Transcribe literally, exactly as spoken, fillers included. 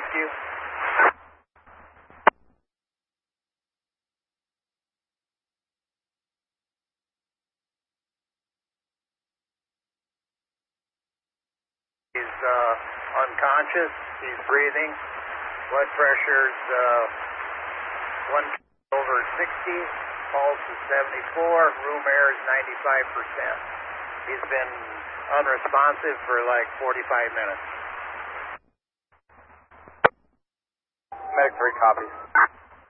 rescue. He's uh, unconscious. He's breathing. Blood pressure's uh, one over sixty. Pulse is seventy-four. Room air is ninety-five percent. He's been unresponsive for like forty-five minutes. Medic three copies.